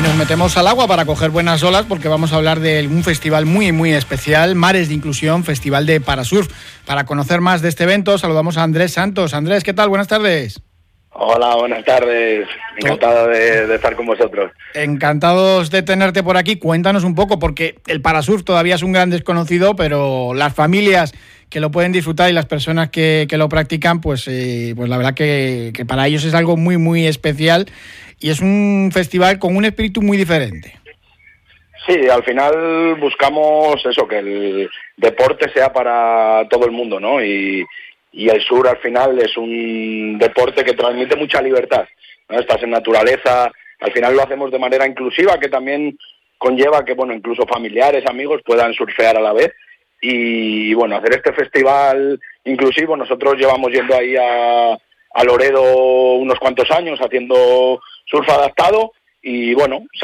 nos metemos al agua para coger buenas olas porque vamos a hablar de un festival muy, muy especial, Mares de Inclusión, Festival de Parasurf. Para conocer más de este evento, saludamos a Andrés Santos. Andrés, ¿qué tal? Buenas tardes. Hola, buenas tardes. Encantado de estar con vosotros. Encantados de tenerte por aquí. Cuéntanos un poco, porque el parasurf todavía es un gran desconocido, pero las familias que lo pueden disfrutar y las personas que lo practican, pues la verdad que para ellos es algo muy, muy especial y es un festival con un espíritu muy diferente. Sí, al final buscamos eso, que el deporte sea para todo el mundo, ¿no? Y el sur al final es un deporte que transmite mucha libertad, ¿no? Estás en naturaleza, al final lo hacemos de manera inclusiva, que también conlleva que, bueno, incluso familiares, amigos puedan surfear a la vez. Y bueno, hacer este festival inclusivo, nosotros llevamos yendo ahí a Loredo unos cuantos años haciendo surf adaptado y bueno,